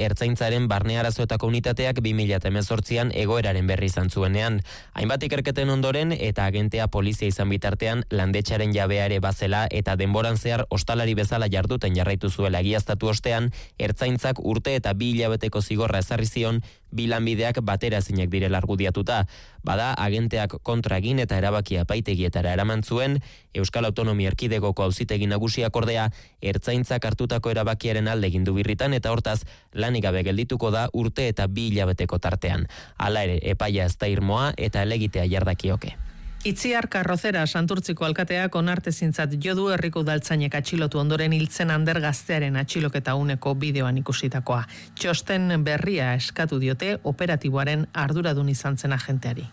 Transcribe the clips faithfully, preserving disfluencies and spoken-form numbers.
Ertzaintzaren barne arazoetako unitateak bi mila hemezortzian egoeraren berri izan zuenean. Hainbat ikerketen ondoren eta agentea polizia izan bitartean landetxaren jabea ere bazela eta denboran zehar ostalari bezala jarduten jarraitu zuela egiaztatu ostean, Ertzaintzak urte eta bi hilabeteko zigorra ezarri zion bi lanbideak bateraezinak direla argudiatuta. Bada, agenteak kontra egin eta erabakia epaitegietara eraman zuen, Euskal Autonomia Erkidegoko Auzitegi Nagusiak ordea Ertzaintzak hartutako erabakiaren alde egin du birritan eta hortaz lanik gabe geldituko da urte eta bi hilabeteko tartean. Hala ere, epaia ez da irmoa eta helegitea jardakioke. Itziar Karrozera Santurtziko alkateak onartezintzat jo du herriko udaltzainek atxilotu ondoren hiltzen Ander gaztearen atxiloketa uneko bideoan ikusitakoa. Txosten berria eskatu diote operatiboaren arduradun izan zen agenteari.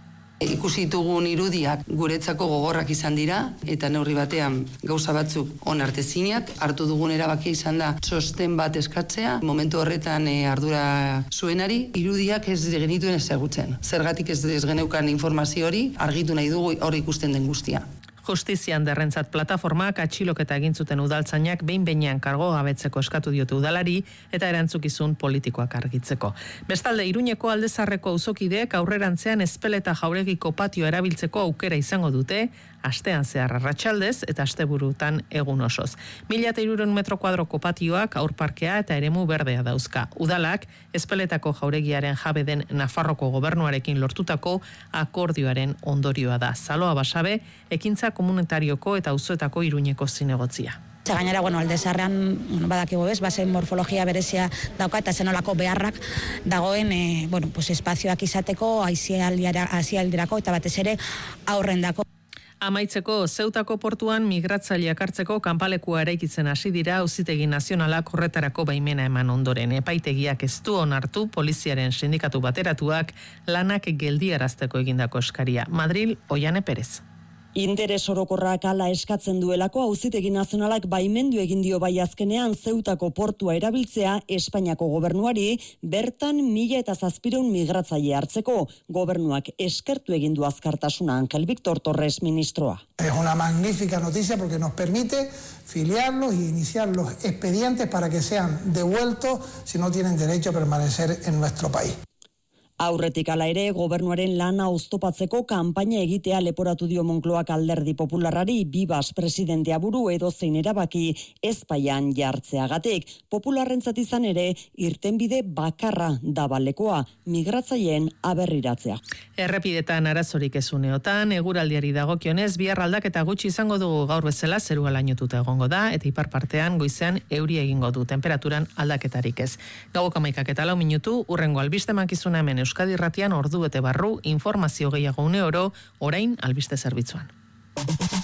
Ikusi ditugun irudiak guretzako gogorrak izan dira eta neurri batean gauza batzuk onartezinak. Hartu dugun erabakia izan da txosten bat eskatzea, momentu horretan e, ardura zuenari, irudiak ez genituen ezagutzen. Zergatik ez, ez geneukan informazio hori, argitu nahi dugu hori ikusten den guztia. Justizian derrentzat plataformak atxiloketa egin zuten udaltzainak behin-behinean kargo gabetzeko eskatu diote udalari eta erantzukizun politikoak argitzeko. Bestalde, Iruñeko Aldezarreko auzokideek aurrerantzean Ezpeleta jauregiko patio erabiltzeko aukera izango dute, astean zehar arratsaldez eta asteburutan egun osoz. Mila eta hirurehun metro kuadroko patioak aurparkea eta eremu berdea dauzka. Udalak Ezpeletako jauregiaren jabe den Nafarroko gobernuarekin lortutako akordioaren ondorioa da. Zaloa Basabe, ekintza komunitarioko eta auzoetako Iruñeko zinegotzia. Gainera, bueno, Aldezarrean, bueno, badakigu bez, bazen morfologia berezia dauka eta zenolako beharrak dagoen, e, bueno, pues espazioak izateko, aisialdirako eta batez ere aurrendako. Amaitzeko, Zeutako portuan migratzaileak hartzeko kanpalekua eraikitzen hasi dira Auzitegi Nazionalak horretarako baimena eman ondoren. Epaitegiak ez du onartu poliziaren sindikatu bateratuak lanak geldiarazteko egindako eskaria. Madril, Oiane Perez. Interes orokorrak hala eskatzen duelako Auzitegi Nazionalak baimendu egin dio bai azkenean Zeutako portua erabiltzea Espainiako gobernuari bertan mila eta zazpireun migratzaile hartzeko. Gobernuak eskertu egin du azkartasuna. Ángel Víctor Torres, ministroa. Es una magnífica noticia porque nos permite filiarlos y iniciar los expedientes para que sean devueltos si no tienen derecho a permanecer en nuestro país. Aurretik ala ere, gobernuaren lana oztopatzeko kanpaina egitea leporatu dio Moncloak Alderdi Popularrari Bibas presidentea buru edozein erabaki ezpaian jartzeagatik. Popularrentzat izan ere, irtenbide bakarra dabalekoa, migratzaileen aberriratzea. Errepidetan arazorik ez uneotan, eguraldiari dagokionez, bihar aldaketa gutxi izango dugu gaur bezala, zerua lainotuta egongo da, eta ipar partean goizean euria egingo du, temperaturan aldaketarik ez. Gauko hamaikak eta lau minutu, urrengo albiste mankizuna hemen Euskadi Irratian ordu bete barru, informazio gehiago une oro, orain albiste zerbitzuan.